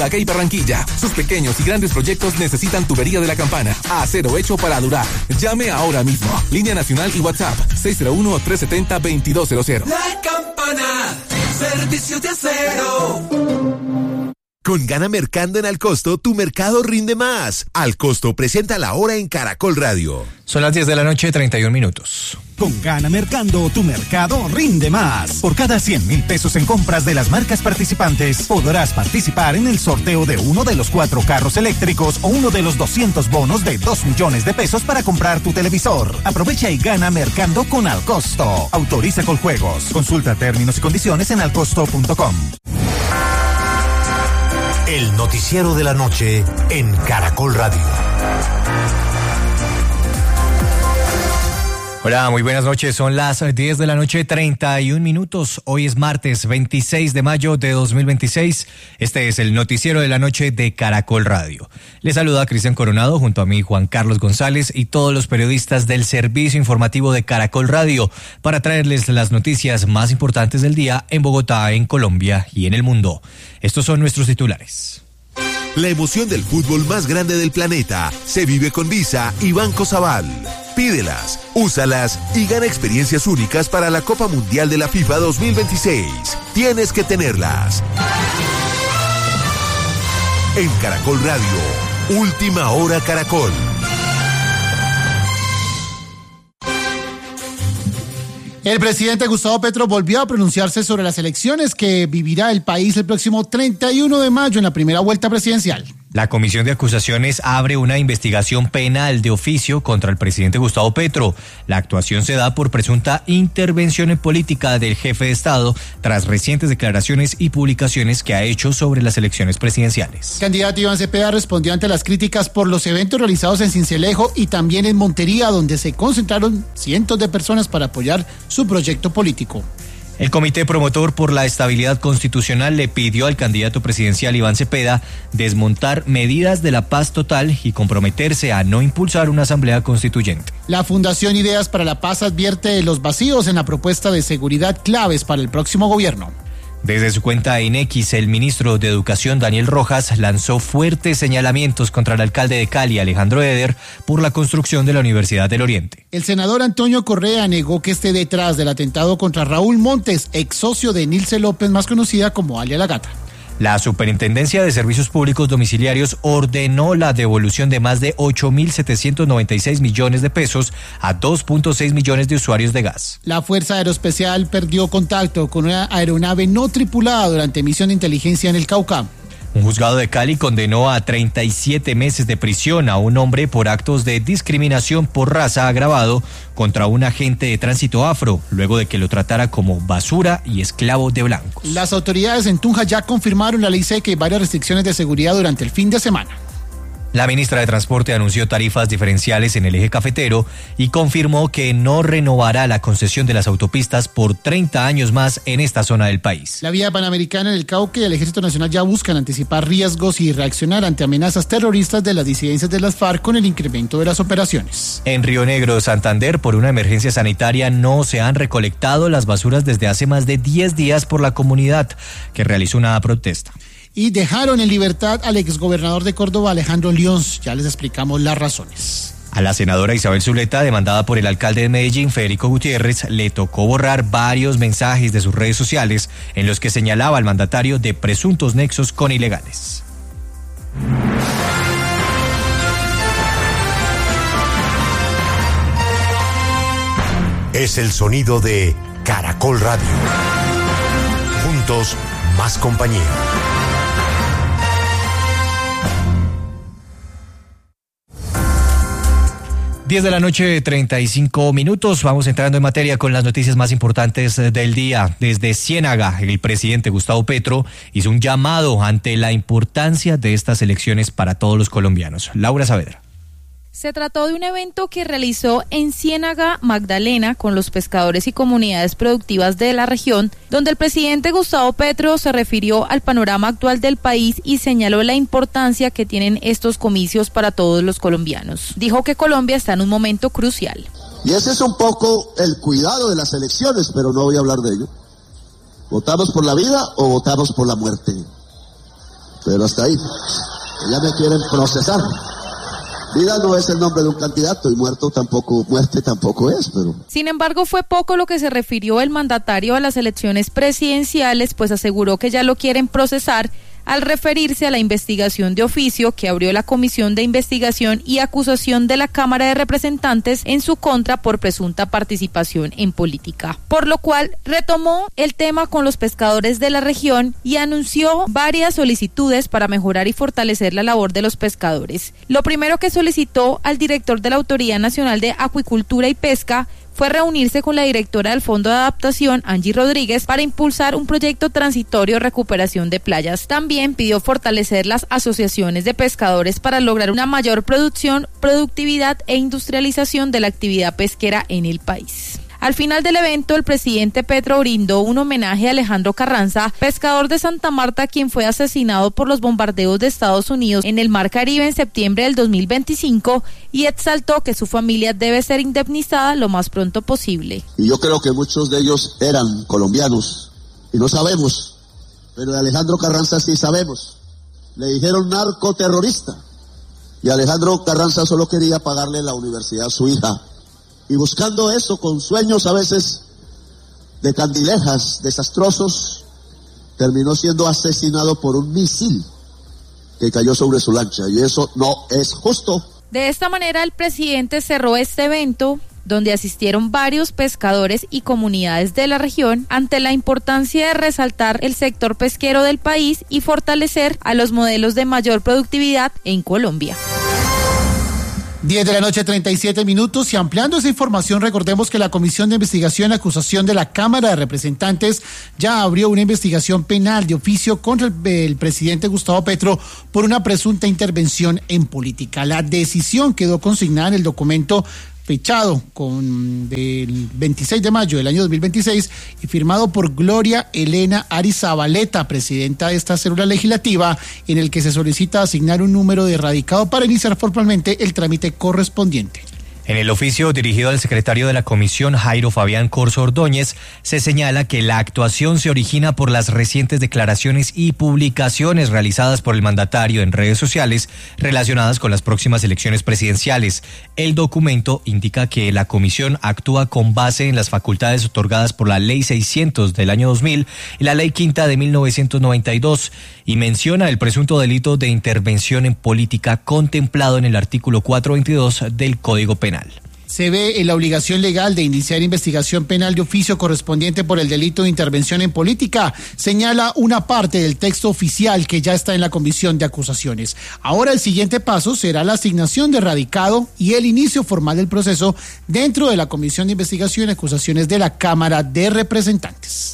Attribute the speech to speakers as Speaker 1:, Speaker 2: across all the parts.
Speaker 1: Acá y Barranquilla. Sus pequeños y grandes proyectos necesitan tubería de la campana. Acero hecho para durar. Llame ahora mismo. Línea nacional y WhatsApp 601-370-2200.
Speaker 2: La Campana. Servicios de acero.
Speaker 3: Con Gana Mercando en Al Costo, tu mercado rinde más. Al Costo presenta la hora en Caracol Radio.
Speaker 4: Son las 10 de la noche, 31 minutos.
Speaker 5: Con Gana Mercando, tu mercado rinde más. Por cada 100.000 pesos en compras de las marcas participantes, podrás participar en el sorteo de uno de los 4 carros eléctricos o uno de los 200 bonos de 2 millones de pesos para comprar tu televisor. Aprovecha y gana Mercando con Al Costo. Autoriza Coljuegos. Consulta términos y condiciones en alcosto.com.
Speaker 3: El noticiero de la noche en Caracol Radio.
Speaker 4: Hola, muy buenas noches. Son las 10 de la noche, 31 minutos. Hoy es martes 26 de mayo de 2026. Este es el noticiero de la noche de Caracol Radio. Les saluda Cristian Coronado, junto a mí Juan Carlos González y todos los periodistas del servicio informativo de Caracol Radio para traerles las noticias más importantes del día en Bogotá, en Colombia y en el mundo. Estos son nuestros titulares.
Speaker 3: La emoción del fútbol más grande del planeta se vive con Visa y Banco Sabal. Pídelas, úsalas y gana experiencias únicas para la Copa Mundial de la FIFA 2026. Tienes que tenerlas. En Caracol Radio, Última Hora Caracol.
Speaker 6: El presidente Gustavo Petro volvió a pronunciarse sobre las elecciones que vivirá el país el próximo 31 de mayo en la primera vuelta presidencial.
Speaker 4: La Comisión de Acusaciones abre una investigación penal de oficio contra el presidente Gustavo Petro. La actuación se da por presunta intervención en política del jefe de Estado tras recientes declaraciones y publicaciones que ha hecho sobre las elecciones presidenciales.
Speaker 6: El candidato Iván Cepeda respondió ante las críticas por los eventos realizados en Sincelejo y también en Montería, donde se concentraron cientos de personas para apoyar su proyecto político.
Speaker 4: El Comité Promotor por la Estabilidad Constitucional le pidió al candidato presidencial Iván Cepeda desmontar medidas de la paz total y comprometerse a no impulsar una asamblea constituyente.
Speaker 6: La Fundación Ideas para la Paz advierte de los vacíos en la propuesta de seguridad claves para el próximo gobierno.
Speaker 4: Desde su cuenta en X, el ministro de Educación, Daniel Rojas, lanzó fuertes señalamientos contra el alcalde de Cali, Alejandro Eder, por la construcción de la Universidad del Oriente.
Speaker 6: El senador Antonio Correa negó que esté detrás del atentado contra Raúl Montes, ex socio de Nilce López, más conocida como Alia la Gata.
Speaker 4: La Superintendencia de Servicios Públicos Domiciliarios ordenó la devolución de más de 8.796 millones de pesos a 2.6 millones de usuarios de gas.
Speaker 6: La Fuerza Aeroespecial perdió contacto con una aeronave no tripulada durante misión de inteligencia en el Cauca.
Speaker 4: Un juzgado de Cali condenó a 37 meses de prisión a un hombre por actos de discriminación por raza agravado contra un agente de tránsito afro, luego de que lo tratara como basura y esclavo de blancos.
Speaker 6: Las autoridades en Tunja ya confirmaron la ley seca y varias restricciones de seguridad durante el fin de semana.
Speaker 4: La ministra de Transporte anunció tarifas diferenciales en el eje cafetero y confirmó que no renovará la concesión de las autopistas por 30 años más en esta zona del país.
Speaker 6: La vía panamericana en el Cauca y el Ejército Nacional ya buscan anticipar riesgos y reaccionar ante amenazas terroristas de las disidencias de las FARC con el incremento de las operaciones.
Speaker 4: En Río Negro, Santander, por una emergencia sanitaria, no se han recolectado las basuras desde hace más de 10 días por la comunidad, que realizó una protesta.
Speaker 6: Y dejaron en libertad al exgobernador de Córdoba, Alejandro Lions. Ya les explicamos las razones.
Speaker 4: A la senadora Isabel Zuleta, demandada por el alcalde de Medellín, Federico Gutiérrez, le tocó borrar varios mensajes de sus redes sociales en los que señalaba al mandatario de presuntos nexos con ilegales.
Speaker 3: Es el sonido de Caracol Radio. Juntos, más compañía.
Speaker 4: 10 de la noche, 35 minutos. Vamos entrando en materia con las noticias más importantes del día. Desde Ciénaga, el presidente Gustavo Petro hizo un llamado ante la importancia de estas elecciones para todos los colombianos. Laura Saavedra.
Speaker 7: Se trató de un evento que realizó en Ciénaga, Magdalena, con los pescadores y comunidades productivas de la región, donde el presidente Gustavo Petro se refirió al panorama actual del país y señaló la importancia que tienen estos comicios para todos los colombianos. Dijo que Colombia está en un momento crucial.
Speaker 8: Y ese es un poco el cuidado de las elecciones, pero no voy a hablar de ello. ¿Votamos por la vida o votamos por la muerte? Pero hasta ahí, ya me quieren procesar. Vida no es el nombre de un candidato y muerte tampoco es, pero...
Speaker 7: Sin embargo, fue poco lo que se refirió el mandatario a las elecciones presidenciales, pues aseguró que ya lo quieren procesar al referirse a la investigación de oficio que abrió la Comisión de Investigación y Acusación de la Cámara de Representantes en su contra por presunta participación en política. Por lo cual, retomó el tema con los pescadores de la región y anunció varias solicitudes para mejorar y fortalecer la labor de los pescadores. Lo primero que solicitó al director de la Autoridad Nacional de Acuicultura y Pesca fue reunirse con la directora del Fondo de Adaptación, Angie Rodríguez, para impulsar un proyecto transitorio de recuperación de playas. También pidió fortalecer las asociaciones de pescadores para lograr una mayor producción, productividad e industrialización de la actividad pesquera en el país. Al final del evento, el presidente Petro brindó un homenaje a Alejandro Carranza, pescador de Santa Marta, quien fue asesinado por los bombardeos de Estados Unidos en el Mar Caribe en septiembre del 2025, y exaltó que su familia debe ser indemnizada lo más pronto posible.
Speaker 8: Y yo creo que muchos de ellos eran colombianos, y no sabemos, pero de Alejandro Carranza sí sabemos. Le dijeron narcoterrorista, y Alejandro Carranza solo quería pagarle la universidad a su hija. Y buscando eso, con sueños a veces de candilejas desastrosos, terminó siendo asesinado por un misil que cayó sobre su lancha. Y eso no es justo.
Speaker 7: De esta manera, el presidente cerró este evento, donde asistieron varios pescadores y comunidades de la región, ante la importancia de resaltar el sector pesquero del país y fortalecer a los modelos de mayor productividad en Colombia.
Speaker 6: 10:37 a.m. y ampliando esa información, recordemos que la Comisión de Investigación y Acusación de la Cámara de Representantes ya abrió una investigación penal de oficio contra el presidente Gustavo Petro por una presunta intervención en política. La decisión quedó consignada en el documento fechado del 26 de mayo del año 2026 y firmado por Gloria Elena Arizabaleta, presidenta de esta célula legislativa, en el que se solicita asignar un número de radicado para iniciar formalmente el trámite correspondiente.
Speaker 4: En el oficio dirigido al secretario de la comisión, Jairo Fabián Corzo Ordóñez, se señala que la actuación se origina por las recientes declaraciones y publicaciones realizadas por el mandatario en redes sociales relacionadas con las próximas elecciones presidenciales. El documento indica que la comisión actúa con base en las facultades otorgadas por la Ley 600 del año 2000 y la Ley 5 de 1992 y menciona el presunto delito de intervención en política contemplado en el artículo 422 del Código Penal.
Speaker 6: Se ve en la obligación legal de iniciar investigación penal de oficio correspondiente por el delito de intervención en política, señala una parte del texto oficial que ya está en la comisión de acusaciones. Ahora el siguiente paso será la asignación de radicado y el inicio formal del proceso dentro de la Comisión de Investigación y Acusaciones de la Cámara de Representantes.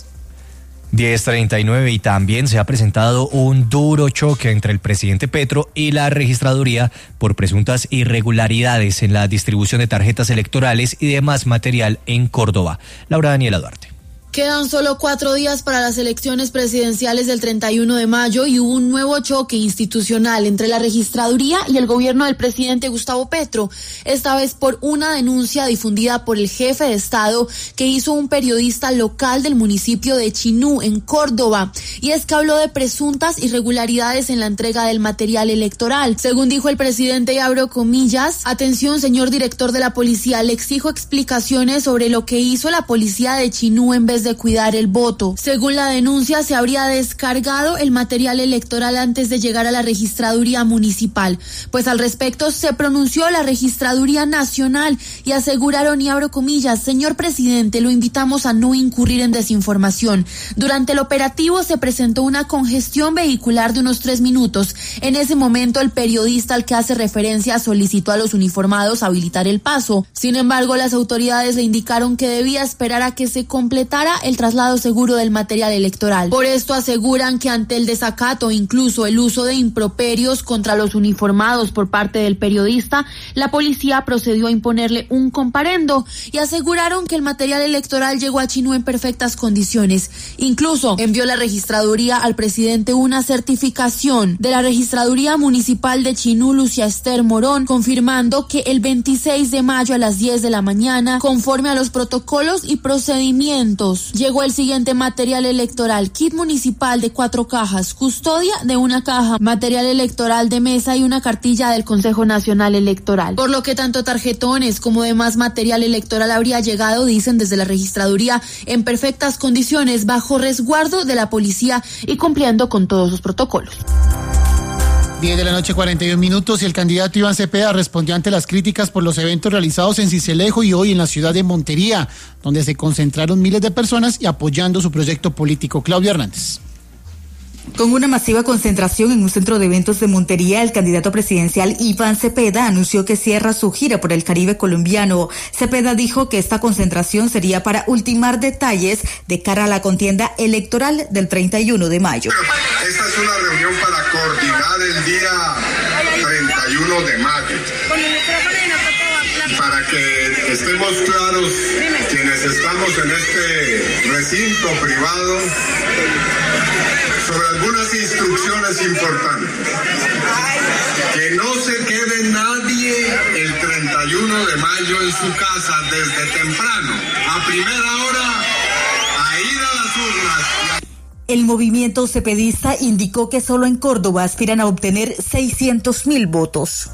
Speaker 4: 10:39 y también se ha presentado un duro choque entre el presidente Petro y la registraduría por presuntas irregularidades en la distribución de tarjetas electorales y demás material en Córdoba. Laura Daniela Duarte.
Speaker 9: Quedan solo 4 días para las elecciones presidenciales del 31 de mayo y hubo un nuevo choque institucional entre la registraduría y el gobierno del presidente Gustavo Petro, esta vez por una denuncia difundida por el jefe de Estado que hizo un periodista local del municipio de Chinú, en Córdoba, y es que habló de presuntas irregularidades en la entrega del material electoral. Según dijo el presidente, y abro comillas, atención señor director de la policía, le exijo explicaciones sobre lo que hizo la policía de Chinú en vez de cuidar el voto. Según la denuncia, se habría descargado el material electoral antes de llegar a la registraduría municipal. Pues al respecto se pronunció la registraduría nacional y aseguraron, y abro comillas, señor presidente, lo invitamos a no incurrir en desinformación. Durante el operativo se presentó una congestión vehicular de unos 3 minutos. En ese momento el periodista al que hace referencia solicitó a los uniformados habilitar el paso. Sin embargo, las autoridades le indicaron que debía esperar a que se completara el traslado seguro del material electoral. Por esto aseguran que ante el desacato, incluso el uso de improperios contra los uniformados por parte del periodista, la policía procedió a imponerle un comparendo y aseguraron que el material electoral llegó a Chinú en perfectas condiciones. Incluso envió la registraduría al presidente una certificación de la registraduría municipal de Chinú, Lucia Esther Morón, confirmando que el 26 de mayo a las 10 de la mañana, conforme a los protocolos y procedimientos votos. Llegó el siguiente material electoral: kit municipal de 4 cajas, custodia de 1 caja, material electoral de mesa y una cartilla del Consejo Nacional Electoral. Por lo que tanto tarjetones como demás material electoral habría llegado, dicen desde la registraduría, en perfectas condiciones, bajo resguardo de la policía y cumpliendo con todos sus protocolos.
Speaker 6: 10:41 a.m. y el candidato Iván Cepeda respondió ante las críticas por los eventos realizados en Sincelejo y hoy en la ciudad de Montería, donde se concentraron miles de personas y apoyando su proyecto político. Claudia Hernández.
Speaker 10: Con una masiva concentración en un centro de eventos de Montería, el candidato presidencial Iván Cepeda anunció que cierra su gira por el Caribe colombiano. Cepeda dijo que esta concentración sería para ultimar detalles de cara a la contienda electoral del 31 de mayo.
Speaker 11: Esta es una reunión para coordinar el día 31 de mayo. Para que estemos claros, quienes estamos en este recinto privado, sobre algunas instrucciones importantes. Que no se quede nadie el 31 de mayo en su casa desde temprano, a primera hora, a ir a las urnas.
Speaker 10: El movimiento cepedista indicó que solo en Córdoba aspiran a obtener 600.000 votos.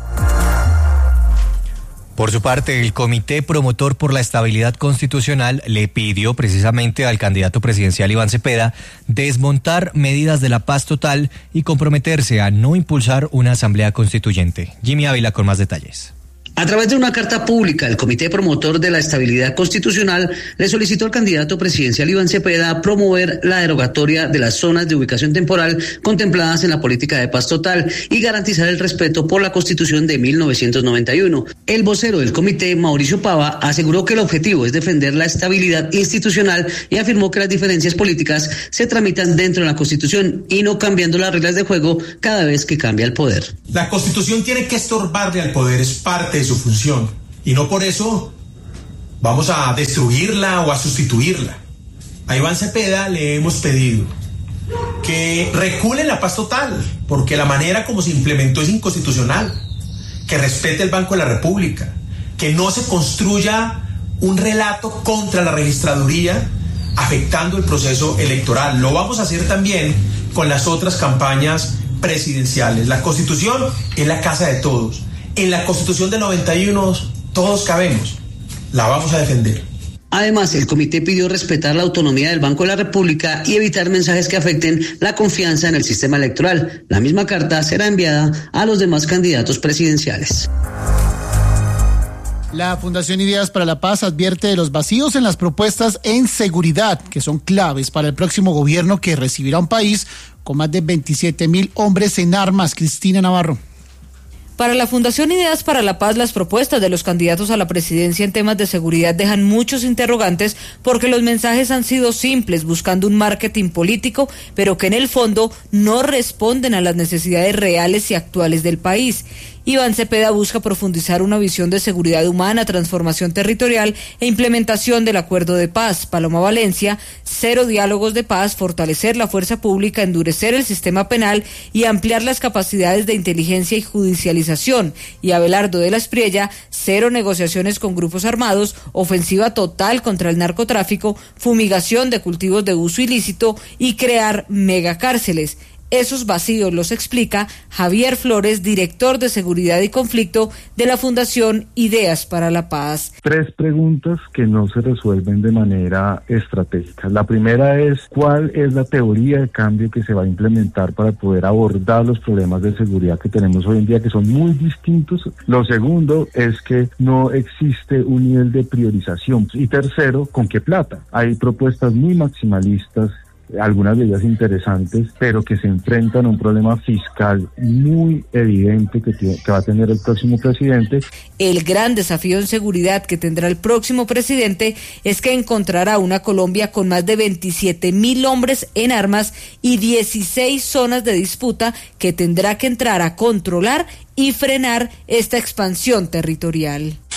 Speaker 4: Por su parte, el Comité Promotor por la Estabilidad Constitucional le pidió precisamente al candidato presidencial Iván Cepeda desmontar medidas de la paz total y comprometerse a no impulsar una asamblea constituyente. Jimmy Ávila con más detalles.
Speaker 12: A través de una carta pública, el Comité Promotor de la Estabilidad Constitucional le solicitó al candidato presidencial Iván Cepeda promover la derogatoria de las zonas de ubicación temporal contempladas en la política de paz total y garantizar el respeto por la Constitución de 1991. El vocero del comité, Mauricio Pava, aseguró que el objetivo es defender la estabilidad institucional y afirmó que las diferencias políticas se tramitan dentro de la Constitución y no cambiando las reglas de juego cada vez que cambia el poder.
Speaker 13: La Constitución tiene que estorbarle al poder, es parte de su función, y no por eso vamos a destruirla o a sustituirla. A Iván Cepeda le hemos pedido que recule la paz total, porque la manera como se implementó es inconstitucional, que respete el Banco de la República, que no se construya un relato contra la registraduría afectando el proceso electoral. Lo vamos a hacer también con las otras campañas presidenciales. La Constitución es la casa de todos. En la Constitución del 91 todos cabemos. La vamos a defender.
Speaker 12: Además, el comité pidió respetar la autonomía del Banco de la República y evitar mensajes que afecten la confianza en el sistema electoral. La misma carta será enviada a los demás candidatos presidenciales.
Speaker 6: La Fundación Ideas para la Paz advierte de los vacíos en las propuestas en seguridad, que son claves para el próximo gobierno que recibirá un país con más de 27.000 hombres en armas. Cristina Navarro.
Speaker 14: Para la Fundación Ideas para la Paz, las propuestas de los candidatos a la presidencia en temas de seguridad dejan muchos interrogantes porque los mensajes han sido simples, buscando un marketing político, pero que en el fondo no responden a las necesidades reales y actuales del país. Iván Cepeda busca profundizar una visión de seguridad humana, transformación territorial e implementación del acuerdo de paz. Paloma Valencia, 0 diálogos de paz, fortalecer la fuerza pública, endurecer el sistema penal y ampliar las capacidades de inteligencia y judicialización. Y Abelardo de la Espriella, 0 negociaciones con grupos armados, ofensiva total contra el narcotráfico, fumigación de cultivos de uso ilícito y crear megacárceles. Esos vacíos los explica Javier Flores, director de Seguridad y Conflicto de la Fundación Ideas para la Paz.
Speaker 15: 3 preguntas que no se resuelven de manera estratégica. La primera es, ¿cuál es la teoría de cambio que se va a implementar para poder abordar los problemas de seguridad que tenemos hoy en día, que son muy distintos? Lo segundo es que no existe un nivel de priorización. Y tercero, ¿con qué plata? Hay propuestas muy maximalistas, algunas de ellas interesantes, pero que se enfrentan a un problema fiscal muy evidente que va a tener el próximo presidente.
Speaker 14: El gran desafío en seguridad que tendrá el próximo presidente es que encontrará una Colombia con más de 27.000 hombres en armas y 16 zonas de disputa que tendrá que entrar a controlar y frenar esta expansión territorial.